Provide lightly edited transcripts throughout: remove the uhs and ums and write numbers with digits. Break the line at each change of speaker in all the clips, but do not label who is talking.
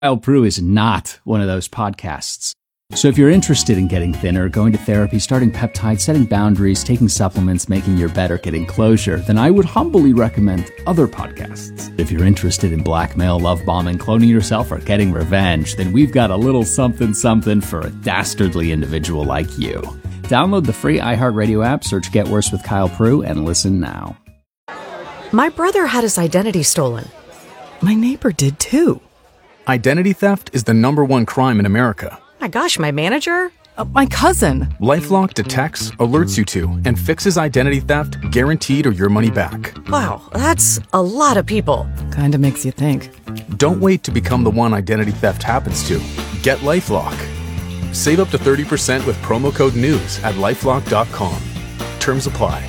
Kyle Prue is not one of those podcasts. So if you're interested in getting thinner, going to therapy, starting peptides, setting boundaries, taking supplements, making your bed, or getting closure, then I would humbly recommend other podcasts. If you're interested in blackmail, love bombing, cloning yourself, or getting revenge, then we've got a little something something for a dastardly individual like you. Download the free iHeartRadio app, search Get Worse with Kyle Prue, and listen now.
My brother had his identity stolen. My neighbor did too.
Identity theft is the #1 crime in America.
My gosh, my manager? My cousin.
LifeLock detects, alerts you to, and fixes identity theft guaranteed or your money back.
Wow, that's a lot of people. Kinda makes you think.
Don't wait to become the one identity theft happens to. Get LifeLock. Save up to 30% with promo code NEWS at LifeLock.com. Terms apply.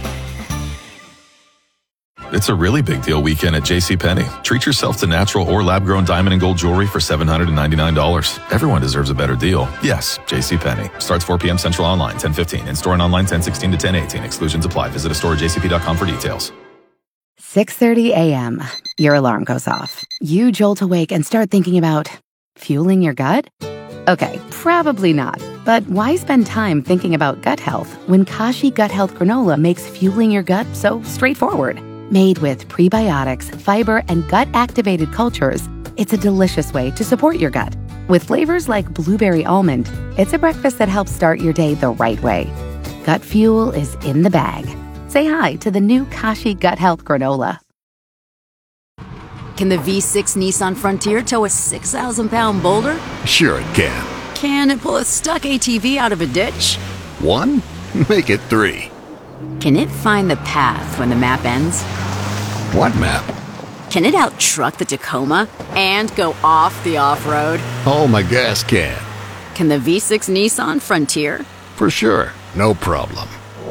It's a really big deal weekend at JCPenney. Treat yourself to natural or lab-grown diamond and gold jewelry for $799. Everyone deserves a better deal. Yes, JCPenney. Starts 4 p.m. Central online, 10:15. In-store and online, 10:16 to 10:18. Exclusions apply. Visit a store at jcp.com for details.
6:30 a.m. Your alarm goes off. You jolt awake and start thinking about fueling your gut? Okay, probably not. But why spend time thinking about gut health when Kashi Gut Health Granola makes fueling your gut so straightforward? Made with prebiotics, fiber, and gut-activated cultures, it's a delicious way to support your gut. With flavors like blueberry almond, it's a breakfast that helps start your day the right way. Gut fuel is in the bag. Say hi to the new Kashi Gut Health Granola.
Can the V6 Nissan Frontier tow a 6,000-pound boulder?
Sure it can.
Can it pull a stuck ATV out of a ditch?
1? Make it 3.
Can it find the path when the map ends?
What map?
Can it out-truck the Tacoma and go off the off-road?
Oh, my gas can.
Can the V6 Nissan Frontier?
For sure. No problem.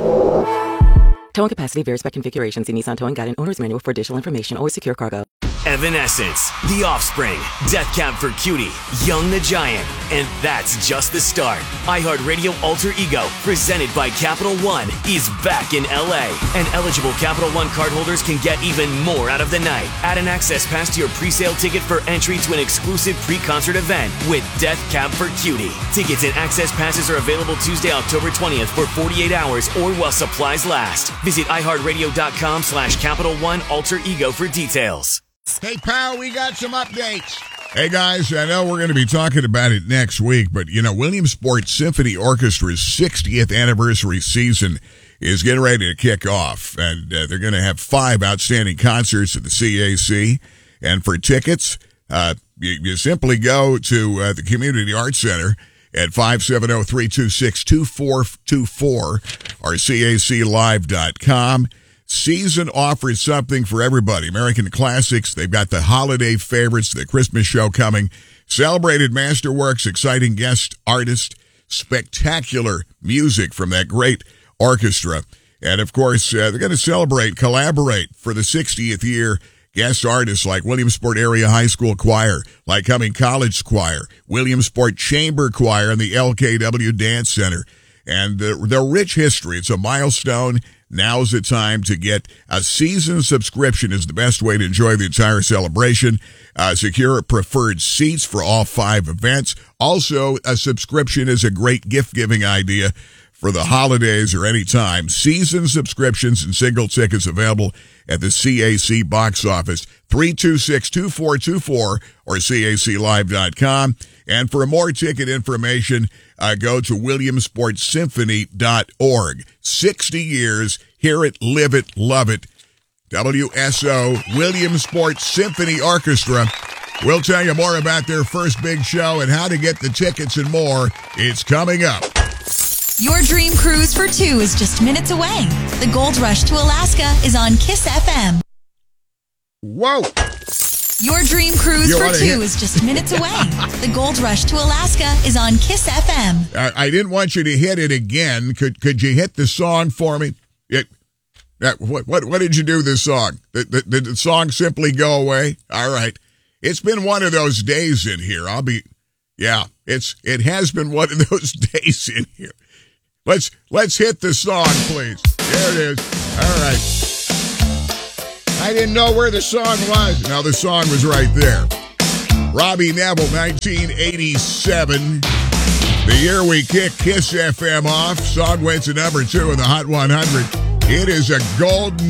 Towing capacity varies by configuration. See Nissan Towing Guide and Owner's Manual for additional information. Always secure cargo.
Evanescence, The Offspring, Death Cab for Cutie, Young the Giant, and that's just the start. iHeartRadio Alter Ego, presented by Capital One, is back in LA, and eligible Capital One cardholders can get even more out of the night. Add an access pass to your pre-sale ticket for entry to an exclusive pre-concert event with Death Cab for Cutie. Tickets and access passes are available Tuesday, October 20th for 48 hours or while supplies last. Visit iHeartRadio.com/Capital One Alter Ego for details.
Hey, pal, we got some updates. Hey, guys, I know we're going to be talking about it next week, but, Williamsport Symphony Orchestra's 60th anniversary season is getting ready to kick off, and they're going to have 5 outstanding concerts at the CAC. And for tickets, you simply go to the Community Arts Center at 570-326-2424 or caclive.com. Season offers something for everybody. American classics. They've got the holiday favorites, the Christmas show coming, celebrated masterworks, exciting guest artists, spectacular music from that great orchestra. And, of course, they're going to collaborate for the 60th year. Guest artists like Williamsport Area High School Choir, Lycoming College Choir, Williamsport Chamber Choir, and the LKW Dance Center. And their rich history, it's a milestone. Now's the time to get a season subscription is the best way to enjoy the entire celebration. Secure preferred seats for all 5 events. Also, a subscription is a great gift-giving idea for the holidays or any time. Season subscriptions and single tickets available at the CAC box office, 326-2424 or caclive.com. And for more ticket information, go to williamsportsymphony.org. 60 years, hear it, live it, love it. WSO, Williamsport Symphony Orchestra. We'll tell you more about their first big show and how to get the tickets and more. It's coming up.
Your dream cruise for 2 is just minutes away. The Gold Rush to Alaska is on KISS FM.
Whoa!
Your dream cruise for 2 is just minutes away. The Gold Rush to Alaska is on KISS FM.
I didn't want you to hit it again. Could you hit the song for me? What did you do this song? Did the song simply go away? All right. It's been one of those days in here. It has been one of those days in here. Let's hit the song, please. There it is. All right. I didn't know where the song was. Now the song was right there. Robbie Neville, 1987. The year we kick Kiss FM off. Song went to number 2 in the Hot 100. It is a golden